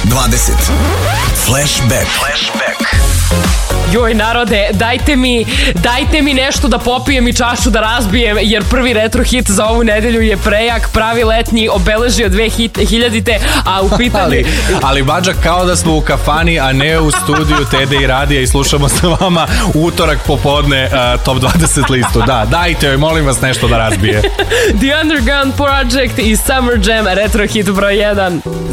20. Flashback. Joj narode, dajte mi nešto da popijem i čašu da razbijem, jer prvi retro hit za ovu nedelju je prejak, pravi letnji, obeležio 2000-te, a u pitanju... ali Badža, kao da smo u kafani, a ne u studiju Tede i Radija i slušamo sa vama utorak popodne Top 20 listu. Da, dajte joj, molim vas, nešto da razbije. The Underground Project i Summer Jam, retro hit broj 1.